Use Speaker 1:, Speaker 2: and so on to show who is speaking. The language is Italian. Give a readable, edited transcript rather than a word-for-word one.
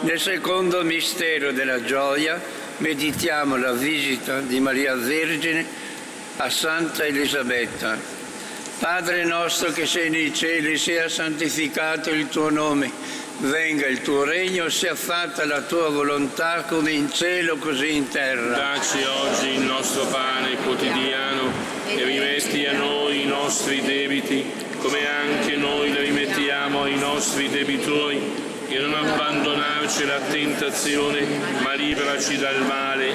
Speaker 1: Nel secondo mistero della gioia meditiamo la visita di Maria Vergine a Santa Elisabetta. Padre nostro che sei nei cieli, sia santificato il tuo nome, venga il tuo regno, sia fatta la tua volontà come in cielo così in terra.
Speaker 2: Dacci oggi il nostro pane quotidiano e rimetti a noi i nostri debiti, come anche noi li rimettiamo ai nostri debitori, e non abbandonarci alla tentazione, ma liberaci dal male.